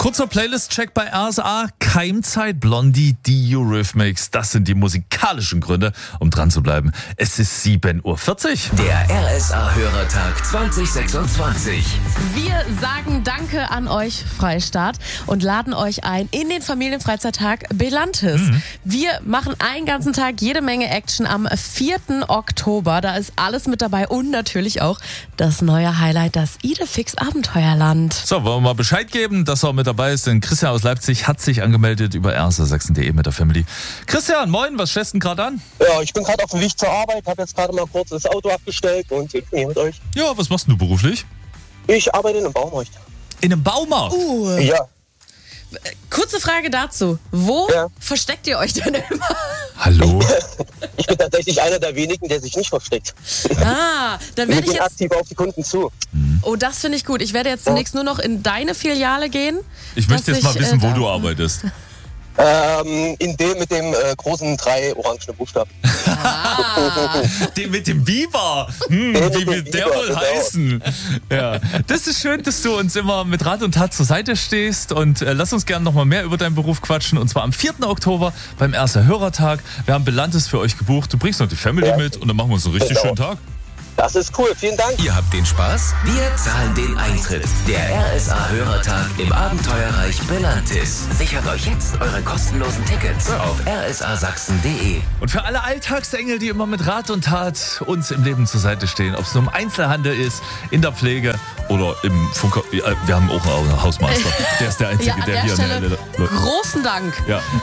Kurzer Playlist-Check bei RSA. Keimzeit, Blondie, die Eurythmics. Das sind die musikalischen Gründe, um dran zu bleiben. Es ist 7:40 Uhr. Der RSA-Hörertag 2026. Wir sagen Danke an euch, Freistaat, und laden euch ein in den Familienfreizeittag Belantis. Wir machen einen ganzen Tag jede Menge Action am 4. Oktober. Da ist alles mit dabei und natürlich auch das neue Highlight, das Idefix Abenteuerland. So, wollen wir mal Bescheid geben, dass er mit dabei ist, denn Christian aus Leipzig hat sich angemeldet über rsa6.de mit der Family. Christian, moin, was stellst du denn gerade an? Ja, ich bin gerade auf dem Weg zur Arbeit, habe jetzt gerade mal kurz das Auto abgestellt und telefoniere mit euch. Ja, was machst du beruflich? Ich arbeite in einem Baumarkt. In einem Baumarkt? Ja. Kurze Frage dazu. Wo Ja. versteckt ihr euch denn immer? Hallo? Ich bin tatsächlich einer der wenigen, der sich nicht versteckt. Dann Wir werde ich gehen jetzt... aktiv auf die Kunden zu. Oh, das finde ich gut. Ich werde jetzt demnächst nur noch in deine Filiale gehen. Ich möchte dass jetzt mal wissen, wo da- du arbeitest. In dem mit dem großen 3 orangenen Buchstaben. Den mit dem Biber. Wie mit will dem der Biber, wohl genau. heißen? Ja. Das ist schön, dass du uns immer mit Rat und Tat zur Seite stehst. Und lass uns gerne noch mal mehr über deinen Beruf quatschen. Und zwar am 4. Oktober beim RSA Hörertag. Wir haben Belantis für euch gebucht. Du bringst noch die Family Ja. mit und dann machen wir uns einen richtig Genau. schönen Tag. Das ist cool, vielen Dank. Ihr habt den Spaß, wir zahlen den Eintritt. Der RSA-Hörertag im Abenteuerreich Belantis. Sichert euch jetzt eure kostenlosen Tickets auf rsasachsen.de. Und für alle Alltagsengel, die immer mit Rat und Tat uns im Leben zur Seite stehen, ob es nur im Einzelhandel ist, in der Pflege oder im Funker. Wir haben auch einen Hausmeister. Der ist der Einzige, Ja, an der der hier Stelle großen Dank. Ja.